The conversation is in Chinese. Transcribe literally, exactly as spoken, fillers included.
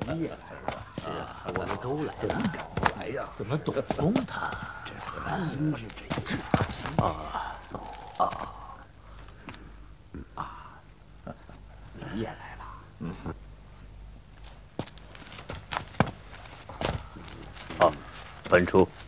也来了，是啊，我们都来了。来呀，怎么懂公他？这可今日这一次啊啊啊！你也来了。嗯。 好，本初